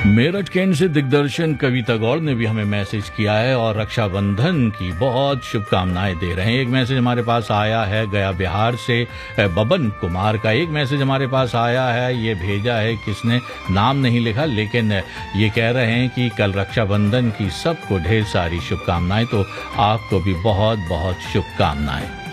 मेरठ केंद्र से दिग्दर्शन कविता गौड़ ने भी हमें मैसेज किया है और रक्षाबंधन की बहुत शुभकामनाएं दे रहे हैं। एक मैसेज हमारे पास आया है गया बिहार से बबन कुमार का। एक मैसेज हमारे पास आया है, ये भेजा है किसने, नाम नहीं लिखा, लेकिन ये कह रहे हैं कि कल रक्षाबंधन की सबको ढेर सारी शुभकामनाएं। तो आपको भी बहुत बहुत शुभकामनाएं।